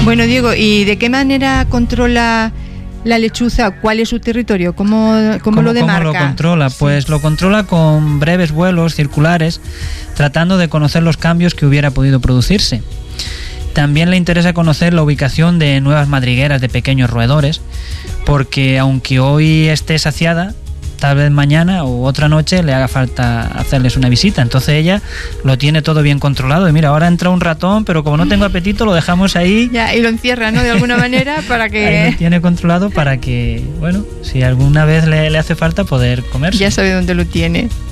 Bueno, Diego, ¿y de qué manera controla la lechuza? ¿Cuál es su territorio? ¿Cómo lo demarca? ¿Cómo lo controla? Pues lo controla con breves vuelos circulares, tratando de conocer los cambios que hubiera podido producirse. También le interesa conocer la ubicación de nuevas madrigueras de pequeños roedores, porque aunque hoy esté saciada, tal vez mañana o otra noche le haga falta hacerles una visita. Entonces ella lo tiene todo bien controlado. Y mira, ahora entra un ratón, pero como no tengo apetito, lo dejamos ahí. Ya, y lo encierra, ¿no? De alguna manera para que... Ahí lo tiene controlado para que, bueno, si alguna vez le hace falta, poder comerse. Ya sabe dónde lo tiene.